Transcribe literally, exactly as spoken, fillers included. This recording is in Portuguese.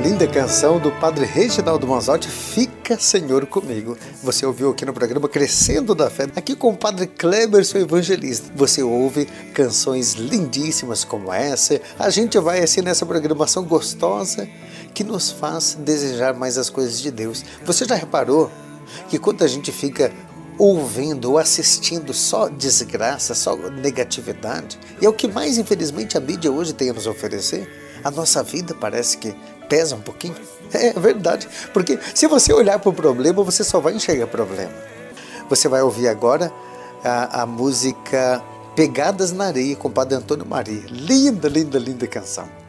Linda canção do Padre Reginaldo Manzotti, Fica Senhor Comigo. Você ouviu aqui no programa Crescendo da Fé, aqui com o Padre Cleberson Evangelista. Você ouve canções lindíssimas como essa. A gente vai assim nessa programação gostosa que nos faz desejar mais as coisas de Deus. Você já reparou que quando a gente fica ouvindo ou assistindo só desgraça, só negatividade, e é o que mais infelizmente a mídia hoje tem a nos oferecer, a nossa vida parece que pesa um pouquinho? É verdade, porque se você olhar para o problema, você só vai enxergar problema. Você vai ouvir agora a, a música Pegadas na Areia, com o Padre Antônio Maria. Linda, linda, linda canção.